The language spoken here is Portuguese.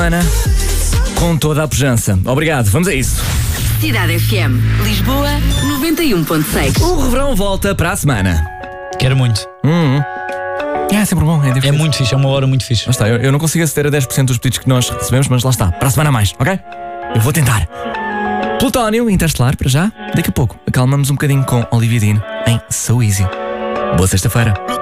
Ana, com toda a pujança. Obrigado, vamos a isso. Cidade FM, Lisboa, 91.6. O Reverão volta para a semana. Quero muito. É sempre bom, é É muito fixe, é uma hora muito fixe. Lá está, eu não consigo aceder a 10% dos pedidos que nós recebemos, mas lá está, para a semana a mais, ok? Eu vou tentar. Plutónio Interestelar, para já. Daqui a pouco, acalmamos um bocadinho com Olivia Dean em So Easy. Boa sexta-feira.